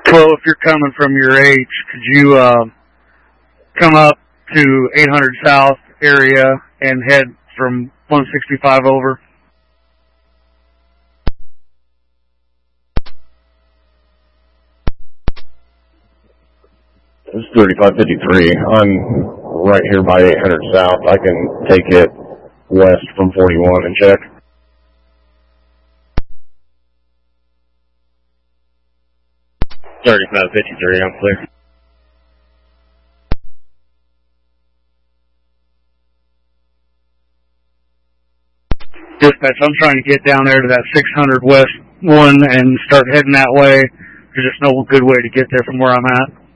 Well, if you're coming from your H, could you come up to 800 South area and head from 165 over? This is 3553. I'm right here by 800 South. I can take it west from 41 and check. Starting from 53, I'm clear. Dispatch, I'm trying to get down there to that 600 West 1 and start heading that way. There's just no good way to get there from where I'm at.